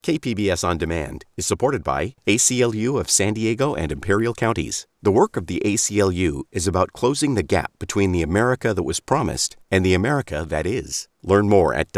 KPBS On Demand is supported by ACLU of San Diego and Imperial Counties. The work of the ACLU is about closing the gap between the America that was promised and the America that is. Learn more at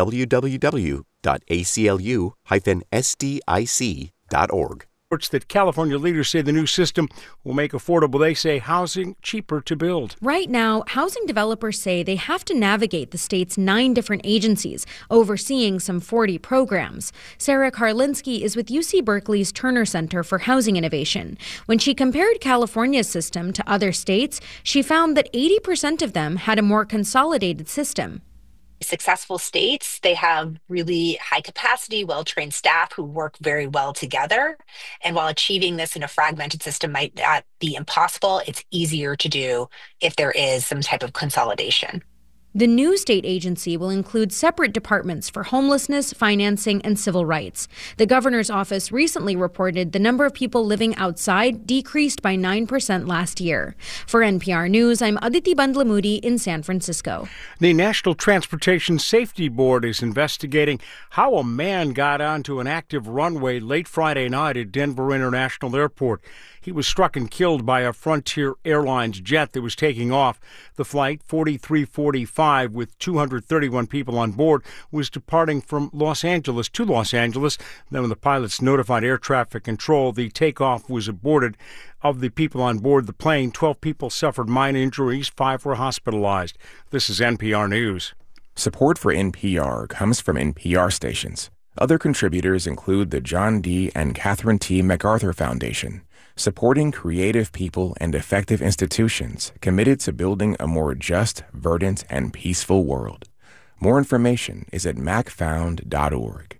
www.aclu-sdic.org. That California leaders say the new system will make affordable, they say, housing cheaper to build. Right now, housing developers say they have to navigate the state's 9 different agencies, overseeing some 40 programs. Sarah Karlinski is with UC Berkeley's Turner Center for Housing Innovation. When she compared California's system to other states, she found that 80% of them had a more consolidated system. Successful states, they have really high capacity, well-trained staff who work very well together. And while achieving this in a fragmented system might not be impossible, it's easier to do if there is some type of consolidation. The new state agency will include separate departments for homelessness, financing, and civil rights. The governor's office recently reported the number of people living outside decreased by 9% last year. For NPR News, I'm Aditi Bandlamudi in San Francisco. The National Transportation Safety Board is investigating how a man got onto an active runway late Friday night at Denver International Airport. He was struck and killed by a Frontier Airlines jet that was taking off. The flight, 4345, with 231 people on board, was departing from Los Angeles to Los Angeles. Then when the pilots notified air traffic control, the takeoff was aborted. Of the people on board the plane, 12 people suffered minor injuries, 5 were hospitalized. This is NPR News. Support for NPR comes from NPR stations. Other contributors include the John D. and Catherine T. MacArthur Foundation, supporting creative people and effective institutions committed to building a more just, verdant, and peaceful world. More information is at macfound.org.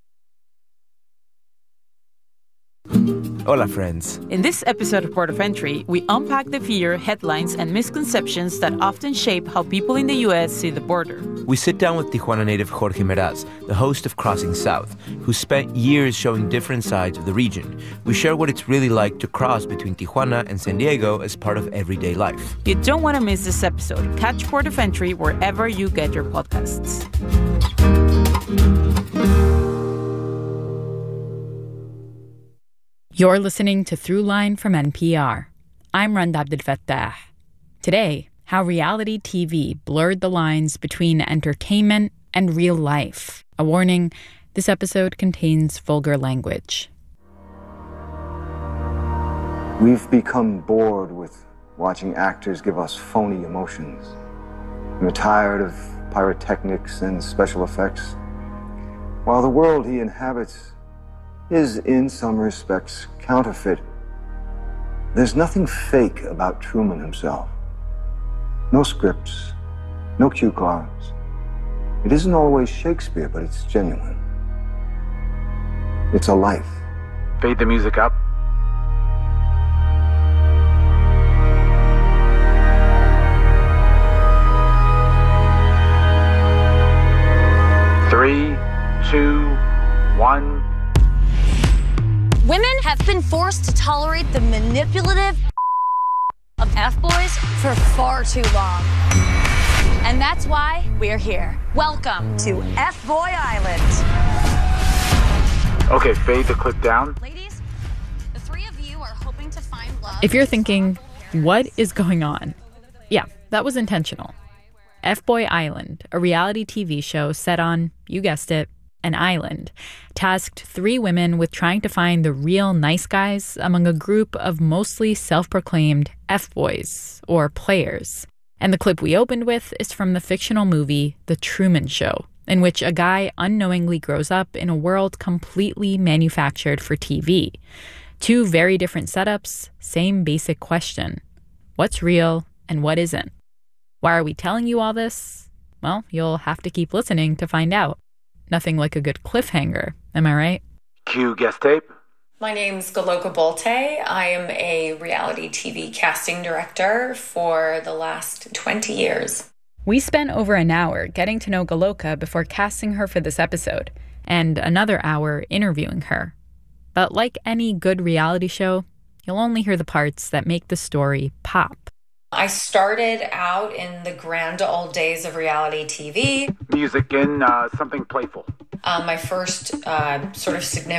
Hola, friends. In this episode of Port of Entry, we unpack the fear, headlines, and misconceptions that often shape how people in the U.S. see the border. We sit down with Tijuana native Jorge Meraz, the host of Crossing South, who spent years showing different sides of the region. We share what it's really like to cross between Tijuana and San Diego as part of everyday life. You don't want to miss this episode. Catch Port of Entry wherever you get your podcasts. You're listening to Throughline from NPR. I'm Rand Abdelfattah. Today, how reality TV blurred the lines between entertainment and real life. A warning, this episode contains vulgar language. We've become bored with watching actors give us phony emotions. We're tired of pyrotechnics and special effects. While the world he inhabits is, in some respects, counterfeit, there's nothing fake about Truman himself. No scripts, no cue cards. It isn't always Shakespeare, but it's genuine. It's a life. Fade the music up. Three, 2, 1. Women have been forced to tolerate the manipulative of F-boys for far too long. And that's why we're here. Welcome to F-Boy Island. Okay, fade the clip down. Ladies, the 3 of you are hoping to find love. If you're thinking, what is going on? Yeah, that was intentional. F-Boy Island, a reality TV show set on, you guessed it, an island, tasked 3 women with trying to find the real nice guys among a group of mostly self-proclaimed F-boys, or players. And the clip we opened with is from the fictional movie The Truman Show, in which a guy unknowingly grows up in a world completely manufactured for TV. 2 very different setups, same basic question. What's real and what isn't? Why are we telling you all this? Well, you'll have to keep listening to find out. Nothing like a good cliffhanger, am I right? Cue guest tape. My name's Galoka Bolte. I am a reality TV casting director for the last 20 years. We spent over an hour getting to know Galoka before casting her for this episode, and another hour interviewing her. But like any good reality show, you'll only hear the parts that make the story pop. I started out in the grand old days of reality TV. Music in something playful. My first sort of significant